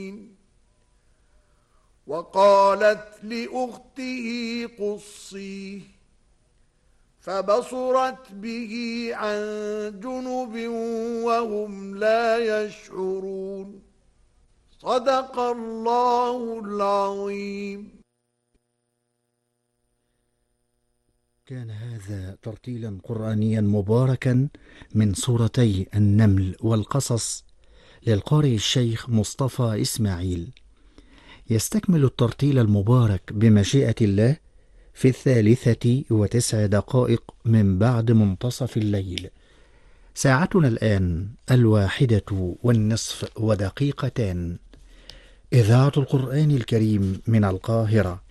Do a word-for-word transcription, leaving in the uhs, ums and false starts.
وقالت لأخته قصيه فبصرت به عن جنب وهم لا يشعرون. صدق الله العظيم. كان هذا ترتيلا قرآنيا مباركا من سورتي النمل والقصص للقارئ الشيخ مصطفى إسماعيل. يستكمل الترتيل المبارك بمشيئة الله في الثالثة وتسع دقائق من بعد منتصف الليل. ساعتنا الآن الواحدة والنصف ودقيقتان. إذاعة القرآن الكريم من القاهرة.